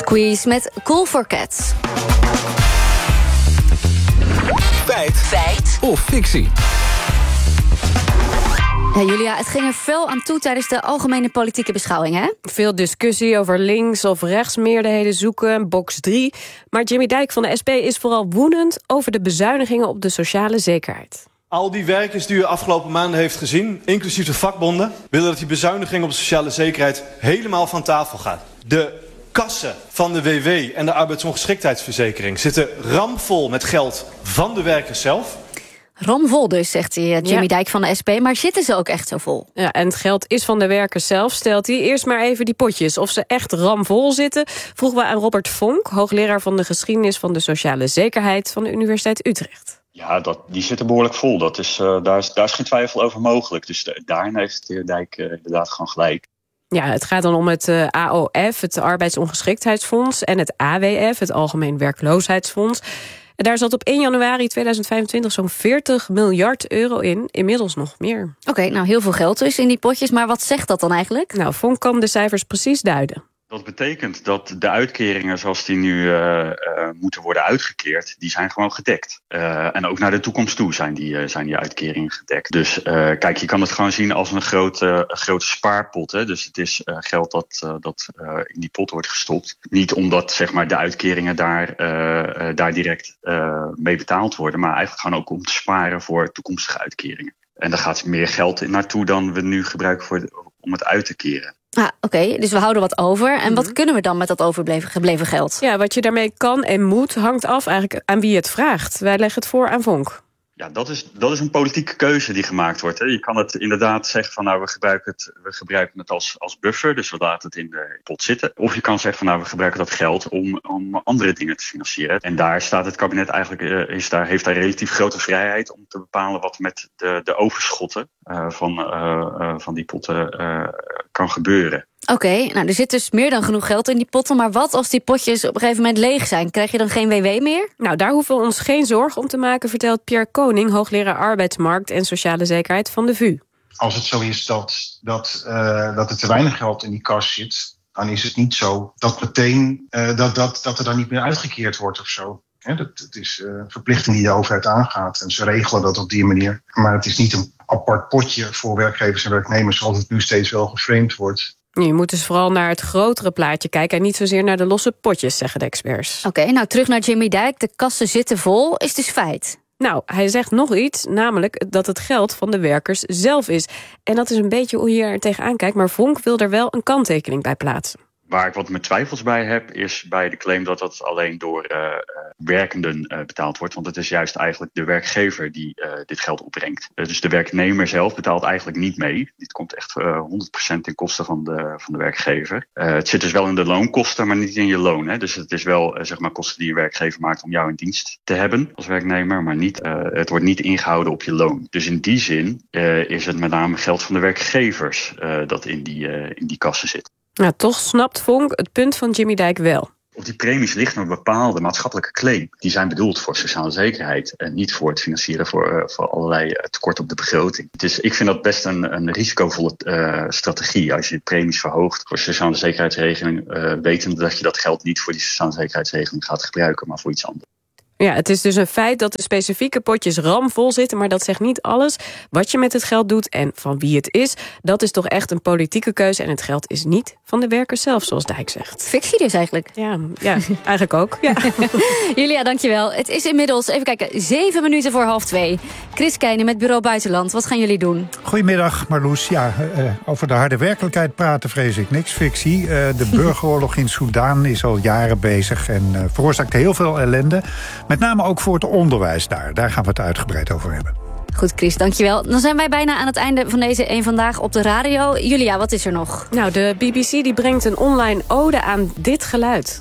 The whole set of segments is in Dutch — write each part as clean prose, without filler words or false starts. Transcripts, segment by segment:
Squeeze met Cool for Cats. Feit of fictie? Ja, Julia, het ging er fel aan toe tijdens de algemene politieke beschouwing, hè? Veel discussie over links- of rechtsmeerderheden zoeken, box 3. Maar Jimmy Dijk van de SP is vooral woedend over de bezuinigingen op de sociale zekerheid. Al die werkers die u afgelopen maanden heeft gezien, inclusief de vakbonden, willen dat die bezuiniging op de sociale zekerheid helemaal van tafel gaat. De kassen van de WW en de arbeidsongeschiktheidsverzekering zitten ramvol met geld van de werkers zelf. Ramvol dus, zegt hij, Jimmy Dijk van de SP. Maar zitten ze ook echt zo vol? Ja, en het geld is van de werkers zelf, stelt hij. Eerst maar even die potjes. Of ze echt ramvol zitten, vroegen we aan Robert Vonk, hoogleraar van de geschiedenis van de sociale zekerheid van de Universiteit Utrecht. Ja, die zitten behoorlijk vol. Dat is, daar is geen twijfel over mogelijk. Dus daarin heeft de heer Dijk inderdaad gewoon gelijk. Ja, het gaat dan om het AOF, het Arbeidsongeschiktheidsfonds, en het AWF, het Algemeen Werkloosheidsfonds. En daar zat op 1 januari 2025 zo'n 40 miljard euro in. Inmiddels nog meer. Oké, nou heel veel geld dus in die potjes. Maar wat zegt dat dan eigenlijk? Nou, Vonk kan de cijfers precies duiden. Dat betekent dat de uitkeringen zoals die nu moeten worden uitgekeerd, die zijn gewoon gedekt. En ook naar de toekomst toe zijn die uitkeringen gedekt. Dus kijk, je kan het gewoon zien als een grote spaarpot. Hè? Dus het is geld dat in die pot wordt gestopt. Niet omdat zeg maar, de uitkeringen daar direct mee betaald worden, maar eigenlijk gewoon ook om te sparen voor toekomstige uitkeringen. En daar gaat meer geld naartoe dan we nu gebruiken om het uit te keren. Ah, oké, dus we houden wat over. En wat kunnen we dan met dat gebleven geld? Ja, wat je daarmee kan en moet hangt af eigenlijk aan wie het vraagt. Wij leggen het voor aan Vonk. Ja, dat is een politieke keuze die gemaakt wordt. Hè. Je kan het inderdaad zeggen van nou, we gebruiken het als buffer, dus we laten het in de pot zitten. Of je kan zeggen van nou, we gebruiken dat geld om andere dingen te financieren. En daar staat het kabinet eigenlijk, heeft daar relatief grote vrijheid om te bepalen wat met de overschotten van die potten kan gebeuren. Oké, nou er zit dus meer dan genoeg geld in die potten. Maar wat als die potjes op een gegeven moment leeg zijn? Krijg je dan geen WW meer? Nou, daar hoeven we ons geen zorgen om te maken, vertelt Pierre Koning, hoogleraar arbeidsmarkt en sociale zekerheid van de VU. Als het zo is dat er te weinig geld in die kas zit, dan is het niet zo dat meteen dat er dan niet meer uitgekeerd wordt of zo. Het is een verplichting die de overheid aangaat en ze regelen dat op die manier. Maar het is niet een apart potje voor werkgevers en werknemers zoals het nu steeds wel geframed wordt. Je moet dus vooral naar het grotere plaatje kijken en niet zozeer naar de losse potjes, zeggen de experts. Oké, nou terug naar Jimmy Dijk. De kassen zitten vol, is dus feit. Nou, hij zegt nog iets, namelijk dat het geld van de werkers zelf is. En dat is een beetje hoe je er tegenaan kijkt, maar Vonk wil er wel een kanttekening bij plaatsen. Waar ik wat mijn twijfels bij heb, is bij de claim dat dat alleen door werkenden betaald wordt. Want het is juist eigenlijk de werkgever die dit geld opbrengt. Dus de werknemer zelf betaalt eigenlijk niet mee. Dit komt echt 100% ten koste van de werkgever. Het zit dus wel in de loonkosten, maar niet in je loon. Hè? Dus het is wel zeg maar kosten die een werkgever maakt om jou in dienst te hebben als werknemer. Maar niet, het wordt niet ingehouden op je loon. Dus in die zin is het met name geld van de werkgevers dat in die kassen zit. Nou, toch snapt Vonk het punt van Jimmy Dijk wel. Op die premies ligt een bepaalde maatschappelijke claim. Die zijn bedoeld voor sociale zekerheid en niet voor het financieren voor allerlei tekorten op de begroting. Dus ik vind dat best een risicovolle strategie. Als je de premies verhoogt voor sociale zekerheidsregeling, wetende dat je dat geld niet voor die sociale zekerheidsregeling gaat gebruiken, maar voor iets anders. Ja, het is dus een feit dat de specifieke potjes ramvol zitten, maar dat zegt niet alles. Wat je met het geld doet en van wie het is, dat is toch echt een politieke keuze. En het geld is niet van de werkers zelf, zoals Dijk zegt. Fictie dus eigenlijk. Ja, eigenlijk ook. Ja. Julia, dankjewel. Het is inmiddels, even kijken, 7 minuten voor 1:30. Chris Keijnen met Bureau Buitenland. Wat gaan jullie doen? Goedemiddag, Marloes. Ja, over de harde werkelijkheid praten vrees ik niks. Fictie. De burgeroorlog in Soedan is al jaren bezig en veroorzaakt heel veel ellende. Met name ook voor het onderwijs daar. Daar gaan we het uitgebreid over hebben. Goed, Chris, dankjewel. Dan zijn wij bijna aan het einde van deze Eén Vandaag op de radio. Julia, wat is er nog? Nou, de BBC die brengt een online ode aan dit geluid.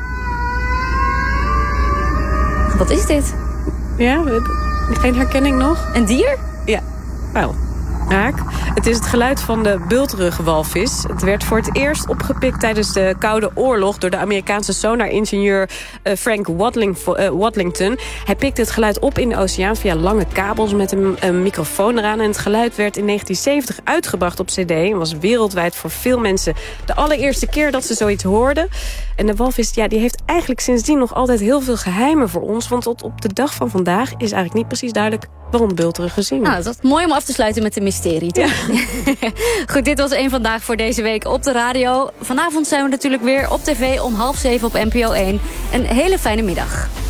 Wat is dit? Ja, geen herkenning nog? Een dier? Ja, wel. Raak. Het is het geluid van de bultrugwalvis. Het werd voor het eerst opgepikt tijdens de Koude Oorlog door de Amerikaanse sonaringenieur Frank Waddington. Hij pikte het geluid op in de oceaan via lange kabels met een microfoon eraan. En het geluid werd in 1970 uitgebracht op cd en was wereldwijd voor veel mensen de allereerste keer dat ze zoiets hoorden. En de walvis, die heeft eigenlijk sindsdien nog altijd heel veel geheimen voor ons. Want tot op de dag van vandaag is eigenlijk niet precies duidelijk waarom bultruggen zingen. Nou, dat is mooi om af te sluiten met een mysterie. Ja. Goed, dit was Eén Vandaag voor deze week op de radio. Vanavond zijn we natuurlijk weer op tv om 6:30 op NPO 1. Een hele fijne middag.